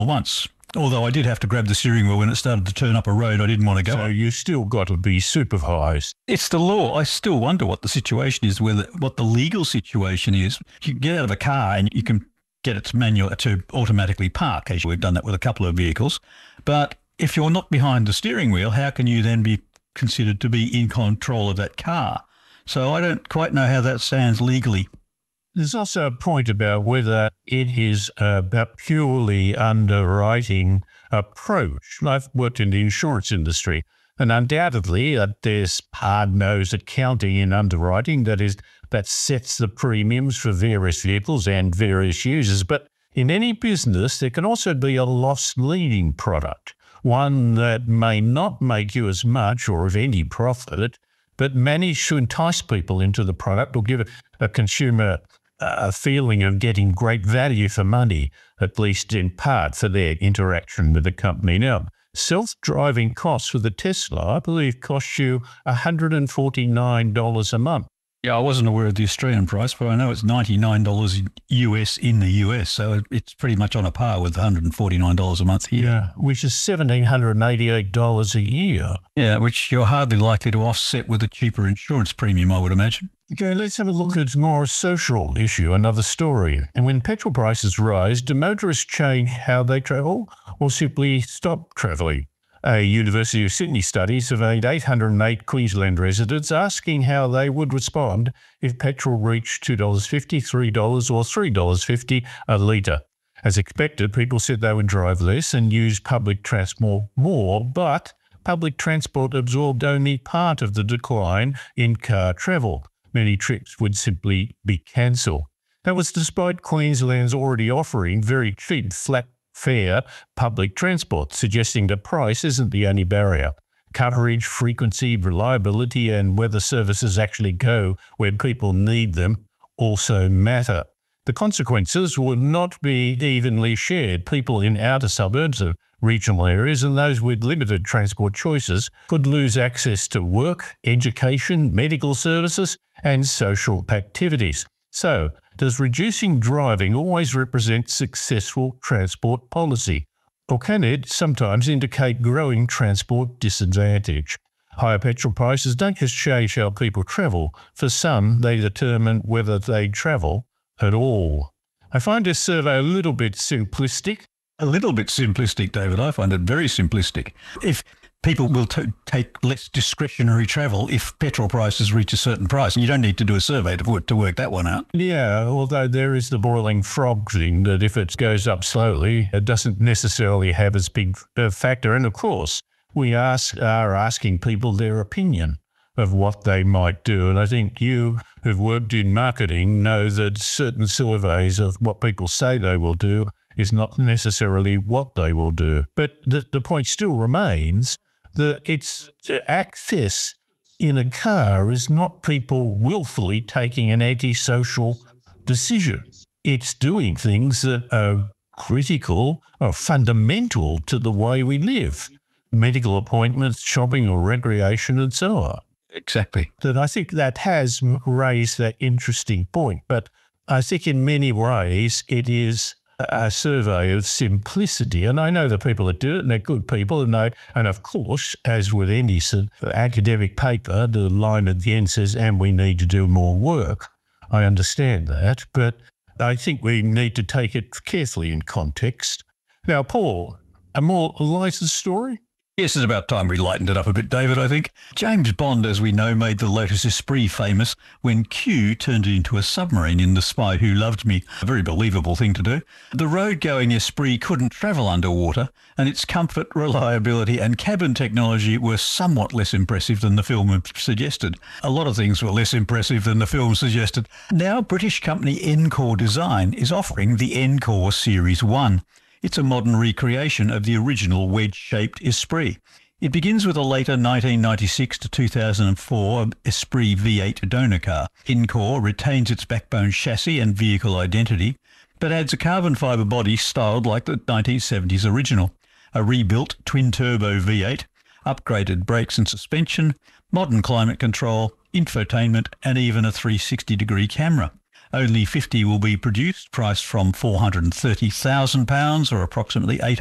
once. Although I did have to grab the steering wheel when it started to turn up a road I didn't want to go So up. you still got to be supervised. It's the law. I still wonder what the situation is, what the legal situation is. You can get out of a car and you can get it to automatically park, as we've done that with a couple of vehicles. But if you're not behind the steering wheel, how can you then be considered to be in control of that car? So I don't quite know how that stands legally. There's also a point about whether it is about purely underwriting approach. I've worked in the insurance industry, and undoubtedly there's hard-nosed accounting in underwriting that sets the premiums for various vehicles and various users. But in any business, there can also be a loss-leading product, one that may not make you as much or of any profit, but manage to entice people into the product or give a consumer a feeling of getting great value for money, at least in part for their interaction with the company. Now, self-driving costs for the Tesla, I believe, cost you $149 a month. Yeah, I wasn't aware of the Australian price, but I know it's $99 US in the US, so it's pretty much on a par with $149 a month here. Yeah, which is $1,788 a year. Yeah, which you're hardly likely to offset with a cheaper insurance premium, I would imagine. Okay, let's have a look at more social issue, another story. And when petrol prices rise, do motorists change how they travel or simply stop travelling? A University of Sydney study surveyed 808 Queensland residents asking how they would respond if petrol reached $2.50, $3 or $3.50 a litre. As expected, people said they would drive less and use public transport more, but public transport absorbed only part of the decline in car travel. Many trips would simply be cancelled. That was despite Queensland's already offering very cheap flat fare public transport, suggesting that price isn't the only barrier. Coverage, frequency, reliability, and whether services actually go where people need them also matter. The consequences would not be evenly shared. People in outer suburbs of regional areas and those with limited transport choices could lose access to work, education, medical services, and social activities. So, does reducing driving always represent successful transport policy? Or can it sometimes indicate growing transport disadvantage? Higher petrol prices don't just change how people travel. For some, they determine whether they travel at all. I find this survey a little bit simplistic. A little bit simplistic, David. I find it very simplistic. If people will take less discretionary travel if petrol prices reach a certain price, you don't need to do a survey to work that one out. Yeah, although there is the boiling frog thing that if it goes up slowly, it doesn't necessarily have as big a factor. And of course, we are asking people their opinion of what they might do. And I think you who've worked in marketing know that certain surveys of what people say they will do is not necessarily what they will do. But the point still remains that it's access in a car is not people willfully taking an antisocial decision. It's doing things that are critical or fundamental to the way we live. Medical appointments, shopping or recreation and so on. Exactly. That I think that has raised that interesting point. But I think in many ways it is a survey of simplicity. And I know the people that do it, and they're good people. And of course, as with any academic paper, the line at the end says, and we need to do more work. I understand that. But I think we need to take it carefully in context. Now, Paul, a more lighter story? Yes, it's about time we lightened it up a bit, David, I think. James Bond, as we know, made the Lotus Esprit famous when Q turned it into a submarine in The Spy Who Loved Me. A very believable thing to do. The road-going Esprit couldn't travel underwater, and its comfort, reliability and cabin technology were somewhat less impressive than the film suggested. A lot of things were less impressive than the film suggested. Now, British company Encore Design is offering the Encore Series 1. It's a modern recreation of the original wedge-shaped Esprit. It begins with a later 1996 to 2004 Esprit V8 donor car. Encore retains its backbone chassis and vehicle identity, but adds a carbon fibre body styled like the 1970s original. A rebuilt twin-turbo V8, upgraded brakes and suspension, modern climate control, infotainment and even a 360-degree camera. Only 50 will be produced, priced from £430,000 or approximately